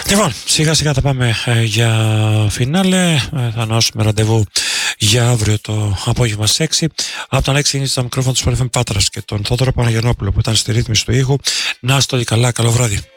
Λοιπόν, σιγά σιγά θα πάμε για φινάλε. Θα ανανεώσουμε ραντεβού για αύριο το απόγευμα στις 6. Από τον Αλέξη είναι στα μικρόφωνα του Sport FM Πάτρας και τον Θόδωρο Παναγιαννόπουλο που ήταν στη ρύθμιση του ήχου. Να είστε όλοι καλά, καλό βράδυ.